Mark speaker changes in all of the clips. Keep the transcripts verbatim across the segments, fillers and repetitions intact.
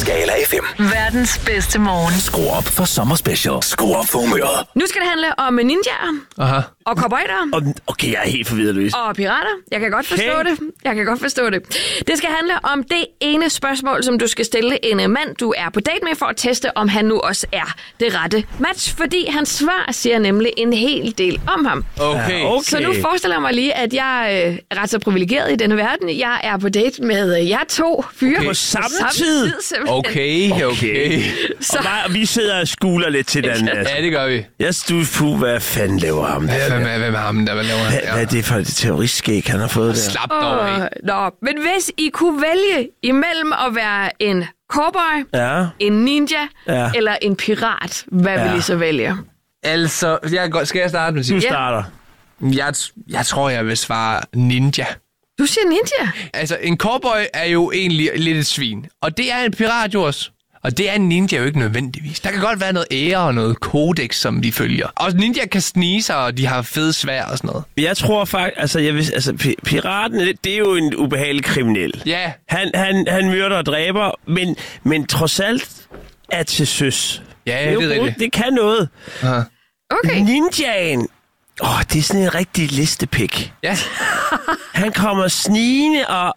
Speaker 1: Skala F M.
Speaker 2: Verdens bedste morgen.
Speaker 1: Skru op for sommerspecial. Skru op for humøret.
Speaker 3: Nu skal det handle om ninjaer.
Speaker 4: Aha.
Speaker 3: Og cowboyder.
Speaker 5: Okay, jeg er helt forvirret, Louise.
Speaker 3: Og pirater. Jeg kan godt forstå
Speaker 5: Okay.
Speaker 3: det. Jeg kan godt forstå det. Det skal handle om det ene spørgsmål, som du skal stille en mand, du er på date med, for at teste, om han nu også er det rette match. Fordi hans svar siger nemlig en hel del om ham.
Speaker 4: Okay.
Speaker 5: Ja, okay.
Speaker 3: Så nu forestiller jeg mig lige, at jeg øh, er ret så privilegeret i denne verden. Jeg er på date med øh, jer to fyre.
Speaker 4: Okay.
Speaker 5: På samme tid?
Speaker 3: simpelthen.
Speaker 4: Okay, okay. okay.
Speaker 3: Så,
Speaker 5: Og, mig, og vi sidder og skuler lidt til den. Altså.
Speaker 4: Ja, det gør vi.
Speaker 5: Jeg stod på, hvad fanden laver ham der?
Speaker 4: Hvem er, hvem er ham, der hvad laver han?
Speaker 5: Hvad, hvad er det for et terroristskæg, han har fået der?
Speaker 4: Slap dog af.
Speaker 3: Åh, nå, men hvis I kunne vælge imellem at være en cowboy,
Speaker 5: Ja.
Speaker 3: en ninja
Speaker 5: Ja.
Speaker 3: eller en pirat, hvad
Speaker 5: Ja.
Speaker 3: vil I så vælge?
Speaker 4: Altså, jeg, går- skal jeg starte med at
Speaker 5: Du
Speaker 4: sige?
Speaker 5: starter.
Speaker 4: Jeg, jeg tror, jeg vil svare ninja.
Speaker 3: Du siger ninja.
Speaker 4: Altså, en cowboy er jo egentlig lidt et svin. Og det er en pirat jo også. Og det er en ninja jo ikke nødvendigvis. Der kan godt være noget ære og noget kodex, som de følger. Og ninja kan snige sig, og de har fede svær og sådan noget.
Speaker 5: Jeg tror faktisk, altså, jeg vil, altså pi- piraten, det, det er jo en ubehagelig kriminel.
Speaker 4: Ja.
Speaker 5: Han, han, han myrder og dræber, men, men trods alt er til søs.
Speaker 4: Ja,
Speaker 5: det, er jo
Speaker 4: det er
Speaker 5: god-
Speaker 4: rigtigt.
Speaker 5: det kan noget.
Speaker 4: Aha.
Speaker 3: Okay.
Speaker 5: Ninjaen, åh, det er sådan en rigtig listepik.
Speaker 4: Ja.
Speaker 5: Han kommer snigende og...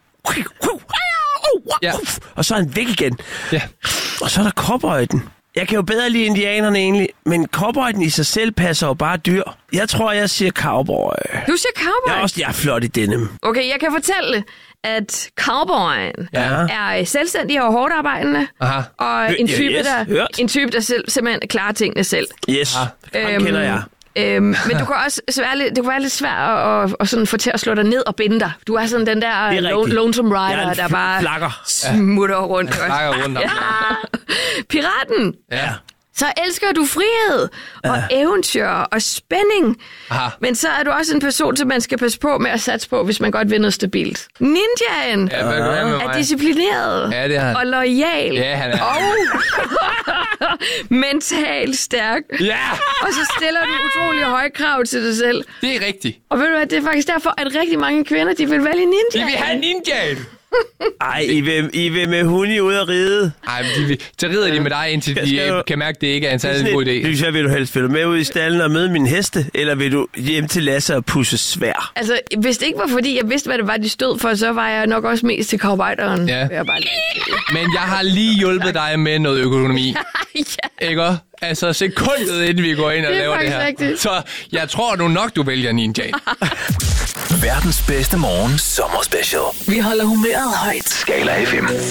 Speaker 4: Ja.
Speaker 5: Og så er han væk igen.
Speaker 4: Ja.
Speaker 5: Og så er der cowboyden. Jeg kan jo bedre lide indianerne egentlig, men cowboyden i sig selv passer jo bare dyr. Jeg tror, jeg siger cowboy.
Speaker 3: Du siger cowboy?
Speaker 5: Jeg er også jeg er flot i denim.
Speaker 3: Okay, jeg kan fortælle, at cowboyen
Speaker 4: Ja.
Speaker 3: er selvstændig og hårdt arbejdende.
Speaker 4: Aha.
Speaker 3: Og en
Speaker 5: Ja,
Speaker 3: type,
Speaker 5: yes,
Speaker 3: der,
Speaker 5: hørt.
Speaker 3: en type, der selv, simpelthen klarer tingene selv.
Speaker 5: Yes,
Speaker 4: Ah.
Speaker 5: ham kender jeg.
Speaker 3: Øhm, men du kan også være lidt, det kan være lidt svært at, at, at sådan få til at slå dig ned og binde dig. Du er sådan den der
Speaker 5: er
Speaker 3: lo-
Speaker 5: rigtigt.
Speaker 3: lonesome
Speaker 5: Jeg er
Speaker 3: rider,
Speaker 5: en
Speaker 3: der bare
Speaker 5: flakker.
Speaker 3: smutter rundt. ikke også?
Speaker 4: Snakker rundt om.
Speaker 3: Ja. Piraten,
Speaker 4: Ja.
Speaker 3: så elsker du frihed og eventyr og spænding.
Speaker 4: Aha.
Speaker 3: Men så er du også en person, som man skal passe på med at satse på, hvis man godt vil noget stabilt. Ninjaen
Speaker 4: Ja, hvad gør jeg med
Speaker 3: er
Speaker 4: mig?
Speaker 3: disciplineret
Speaker 4: Ja, det er han.
Speaker 3: og loyal
Speaker 4: Ja, han er.
Speaker 3: og mentalt stærk.
Speaker 4: Ja,
Speaker 3: Og så stiller du utrolig høje krav til dig selv.
Speaker 4: det er rigtigt.
Speaker 3: Og ved du hvad, det er faktisk derfor, at rigtig mange kvinder, de vil vælge ninja.
Speaker 4: De vil have ninjaen.
Speaker 5: Ej, I vil, I vil med hunde ud at ride.
Speaker 4: Ej, men de vil, så rider de med dig, indtil de
Speaker 5: Skal du-
Speaker 4: øh, kan mærke, at det ikke er en særlig god idé.
Speaker 5: Lysja, vil du helst vil du med ud i stallen og møde mine heste, eller vil du hjem til Lasse og pusse svær?
Speaker 3: Altså, hvis det ikke var fordi, jeg vidste, hvad det var, de stod for, så var jeg nok også mest til cowboyderen.
Speaker 4: Ja.
Speaker 3: Jeg bare lige...
Speaker 4: Men jeg har lige hjulpet dig med noget økonomi.
Speaker 3: ja.
Speaker 4: Ikke også? Altså sekundet inden vi går ind og
Speaker 3: Det er
Speaker 4: laver det
Speaker 3: faktisk
Speaker 4: her.
Speaker 3: rigtigt.
Speaker 4: Så jeg tror nu nok, du vælger ninjaen.
Speaker 1: Verdens bedste morgen sommerspecial.
Speaker 2: Vi holder humøret højt.
Speaker 1: Skala F M.